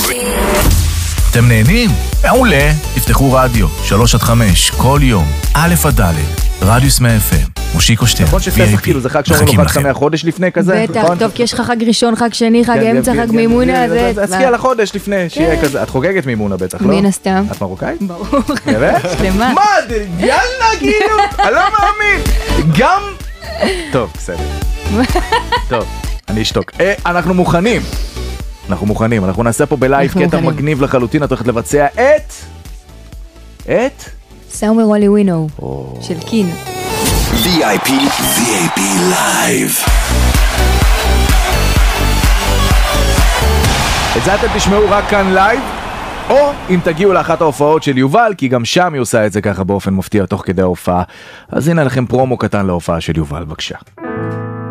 אתם נהנים? מעולה. תפתחו רדיו 3-5 כל יום א' עד ד' רדיוס מ-FM. מושיקו שטרן, נכון שפסח כאילו זה חג שאומרים לו חג שמח חודש לפני כזה? בטח, טוב, כי יש לך חג ראשון, חג שני, חג אמצע, חג מימונה. אז תזכי על החודש לפני שיהיה כזה. את חוגגת מימונה בטח, לא? מן הסתם. את מרוקאית? ברור. באמת? שלמה. מה? יאללה, כאילו, אני לא מאמין. גם... טוב, בסדר. טוב, אני אשתוק. אנחנו מוכנים. אנחנו נעשה פה בלייב קטע מגניב לחלוטין. את הולכת לבצע את? סאומר וולי ווינו של קין. VIP Live. את זה אתם תשמעו רק כאן לייב, או אם תגיעו לאחת ההופעות של יובל, כי גם שם היא עושה את זה ככה באופן מפתיע תוך כדי ההופעה. אז הנה לכם פרומו קטן להופעה של יובל, בבקשה.